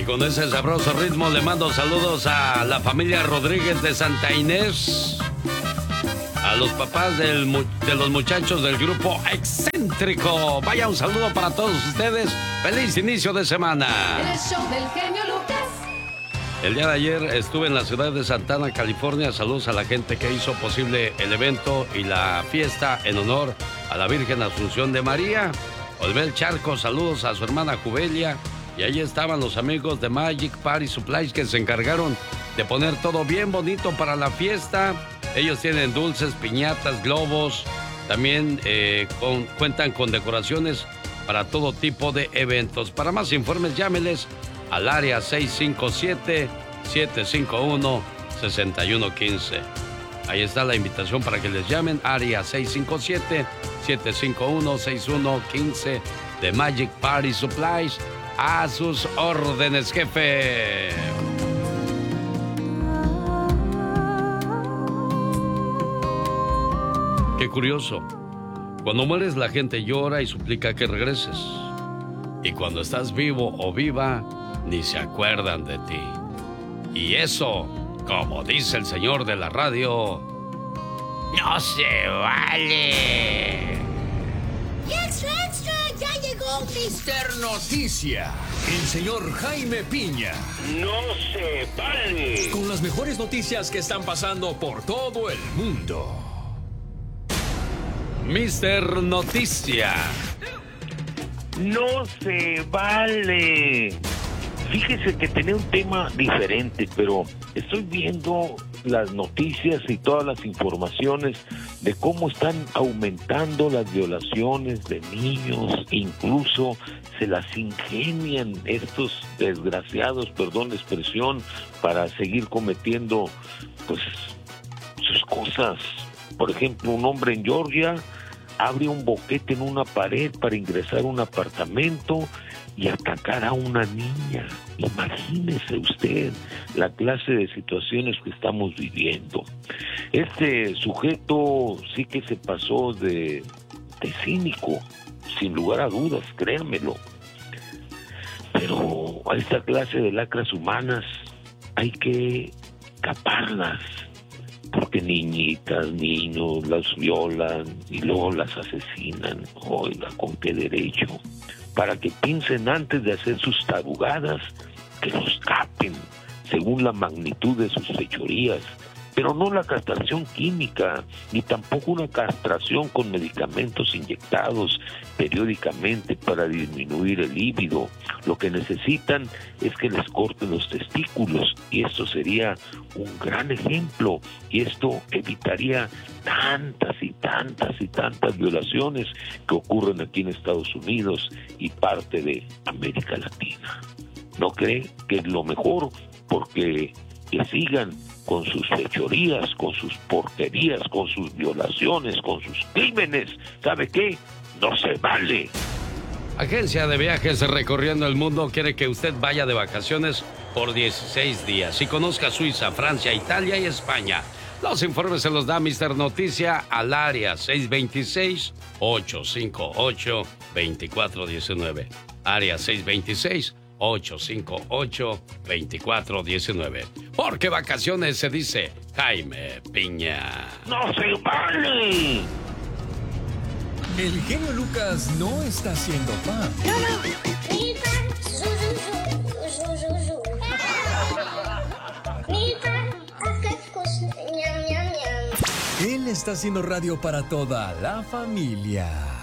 Y con ese sabroso ritmo le mando saludos a la familia Rodríguez de Santa Inés, a los papás de los muchachos del grupo Excéntrico. Vaya, un saludo para todos ustedes. ¡Feliz inicio de semana! El show del genio Lucas. El día de ayer estuve en la ciudad de Santana, California. Saludos a la gente que hizo posible el evento y la fiesta en honor a la Virgen Asunción de María. Olbel Charco, saludos a su hermana Jubelia. Y ahí estaban los amigos de Magic Party Supplies que se encargaron de poner todo bien bonito para la fiesta. Ellos tienen dulces, piñatas, globos. También cuentan con decoraciones para todo tipo de eventos. Para más informes, llámeles al área 657-751-6115. Ahí está la invitación para que les llamen, área 657-751-6115 de Magic Party Supplies. A sus órdenes, jefe. Qué curioso. Cuando mueres la gente llora y suplica que regreses. Y cuando estás vivo o viva, ni se acuerdan de ti. Y eso, como dice el señor de la radio, no se vale. ¡Extra, extra! ¡Ya llegó Mr. Noticia! El señor Jaime Piña. ¡No se vale! Con las mejores noticias que están pasando por todo el mundo. Mr. Noticia. ¡No se vale! Fíjese que tenía un tema diferente, pero estoy viendo las noticias y todas las informaciones de cómo están aumentando las violaciones de niños, incluso se las ingenian estos desgraciados, perdón la expresión, para seguir cometiendo pues sus cosas. Por ejemplo, un hombre en Georgia abre un boquete en una pared para ingresar a un apartamento y atacar a una niña. Imagínese usted la clase de situaciones que estamos viviendo. Este sujeto sí que se pasó de cínico, sin lugar a dudas, créanmelo. Pero a esta clase de lacras humanas hay que caparlas, porque niñitas, niños las violan y luego las asesinan. Oiga, ¿con qué derecho? Para que piensen antes de hacer sus tarugadas, que los capen según la magnitud de sus fechorías, pero no la castración química, ni tampoco una castración con medicamentos inyectados periódicamente para disminuir el líbido. Lo que necesitan es que les corten los testículos, y esto sería un gran ejemplo, y esto evitaría tantas y tantas y tantas violaciones que ocurren aquí en Estados Unidos y parte de América Latina. ¿No cree que es lo mejor? Porque que sigan con sus fechorías, con sus porquerías, con sus violaciones, con sus crímenes. ¿Sabe qué? No se vale. Agencia de Viajes Recorriendo el Mundo quiere que usted vaya de vacaciones por 16 días y conozca Suiza, Francia, Italia y España. Los informes se los da Mr. Noticia al área 626-858-2419. Área 626-858-2419. Porque vacaciones se dice Jaime Piña. ¡No se vale! El genio Lucas no está haciendo fan. Él está haciendo radio para toda la familia.